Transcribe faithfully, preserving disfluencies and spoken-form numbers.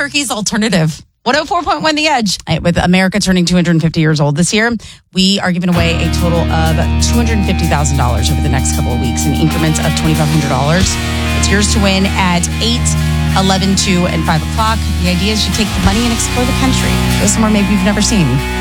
Albuquerque's alternative. one oh four point one The Edge. With America turning two hundred fifty years old this year, we are giving away a total of two hundred fifty thousand dollars over the next couple of weeks in increments of twenty-five hundred dollars. It's yours to win at eight, eleven, two, and five o'clock. The idea is you take the money and explore the country. Go somewhere maybe you've never seen.